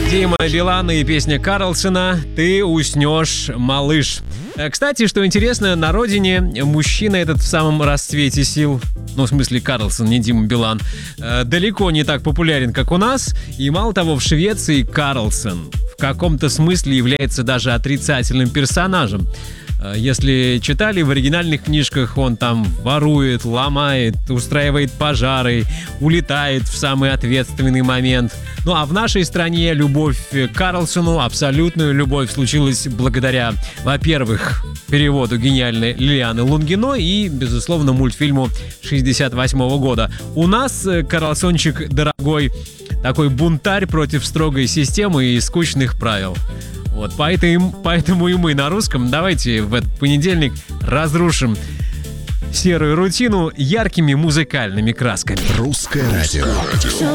Дима Билан и песня Карлсона «Ты уснешь, малыш». Кстати, что интересно, на родине мужчина этот в самом расцвете сил, ну, в смысле Карлсон, не Дима Билан, далеко не так популярен, как у нас. И мало того, в Швеции Карлсон в каком-то смысле является даже отрицательным персонажем. Если читали, в оригинальных книжках он там ворует, ломает, устраивает пожары, улетает в самый ответственный момент. Ну а в нашей стране любовь к Карлсону, абсолютную любовь, случилась благодаря, во-первых, переводу гениальной Лилианы Лунгино и, безусловно, мультфильму 68 года. У нас Карлсончик дорогой, такой бунтарь против строгой системы и скучных правил. Вот, поэтому и мы на русском давайте в этот понедельник разрушим серую рутину яркими музыкальными красками. Русское радио.